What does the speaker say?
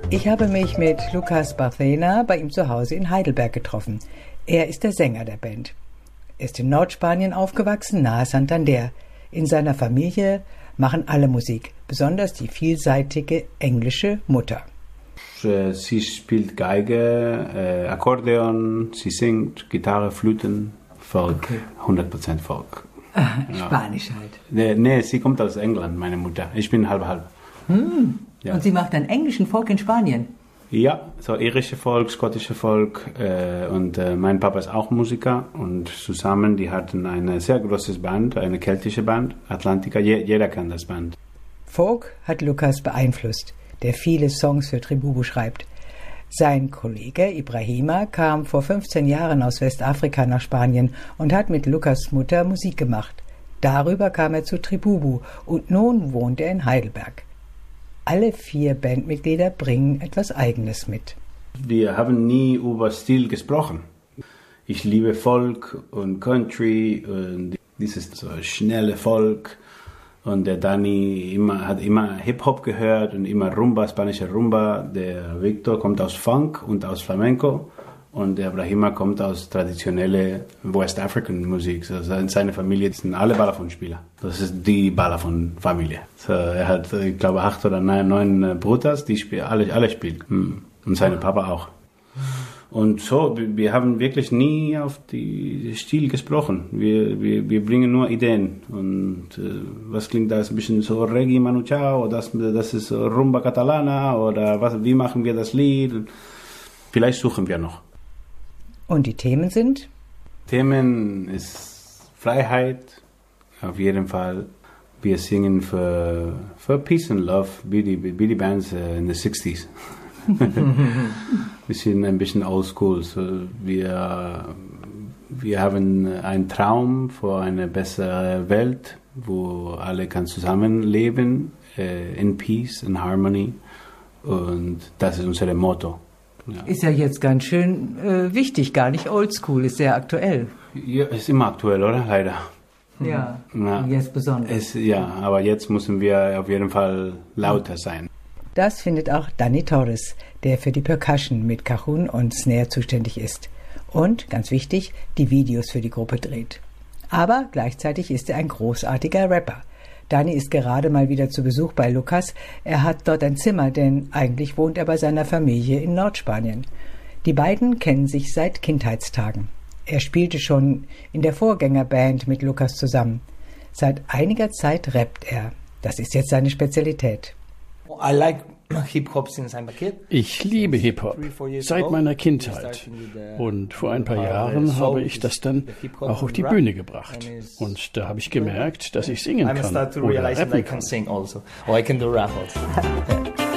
Ich habe mich mit Lucas Barthena bei ihm zu Hause in Heidelberg getroffen. Er ist der Sänger der Band. Er ist in Nordspanien aufgewachsen, nahe Santander. In seiner Familie machen alle Musik, besonders die vielseitige englische Mutter. Sie spielt Geige, Akkordeon, sie singt, Gitarre, Flöten, Folk, okay. 100% Folk. Spanisch halt. Nee, sie kommt aus England, meine Mutter. Ich bin halb. Ja. Und sie macht dann englischen Folk in Spanien? Ja, so irische Folk, skottische Folk und mein Papa ist auch Musiker und zusammen, die hatten eine sehr große Band, eine keltische Band, Atlantica, jeder kennt das Band. Folk hat Lucas beeinflusst, der viele Songs für Tribubu schreibt. Sein Kollege Ibrahima kam vor 15 Jahren aus Westafrika nach Spanien und hat mit Lucas' Mutter Musik gemacht. Darüber kam er zu Tribubu und nun wohnt er in Heidelberg. Alle 4 Bandmitglieder bringen etwas Eigenes mit. Wir haben nie über Stil gesprochen. Ich liebe Folk und Country und dieses so schnelle Folk. Und der Dani hat immer Hip-Hop gehört und immer Rumba, spanische Rumba. Der Victor kommt aus Funk und aus Flamenco. Und der Ibrahima kommt aus traditionelle West African Musik. Also seine Familie sind alle Balafon-Spieler. Das ist die Balafon-Familie. So, er hat, ich glaube, 8 oder 9 Brüder, die spielen, alle spielen. Und seine Papa auch. Und so, wir haben wirklich nie auf die Stil gesprochen. Wir bringen nur Ideen. Und was klingt da? Ist ein bisschen so Reggae Manu Chao, das ist Rumba Catalana oder wie machen wir das Lied? Vielleicht suchen wir noch. Und die Themen sind? Themen ist Freiheit, auf jeden Fall. Wir singen für Peace and Love, wie die Bands in the 60s. Wir sind ein bisschen oldschool. So wir haben einen Traum für eine bessere Welt, wo alle kann zusammenleben, in Peace, in Harmony. Und das ist unser Motto. Ja. Ist ja jetzt ganz schön wichtig, gar nicht oldschool, ist sehr aktuell. Ja, ist immer aktuell, oder? Leider. Ja, jetzt besonders. Aber jetzt müssen wir auf jeden Fall lauter sein. Das findet auch Dani Torres, der für die Percussion mit Cajun und Snare zuständig ist. Und, ganz wichtig, die Videos für die Gruppe dreht. Aber gleichzeitig ist er ein großartiger Rapper. Dani ist gerade mal wieder zu Besuch bei Lucas. Er hat dort ein Zimmer, denn eigentlich wohnt er bei seiner Familie in Nordspanien. Die beiden kennen sich seit Kindheitstagen. Er spielte schon in der Vorgängerband mit Lucas zusammen. Seit einiger Zeit rappt er. Das ist jetzt seine Spezialität. Ich liebe Hip-Hop seit meiner Kindheit und vor ein paar Jahren habe ich das dann auch auf die Bühne gebracht und da habe ich gemerkt, dass ich singen kann oder rappen kann.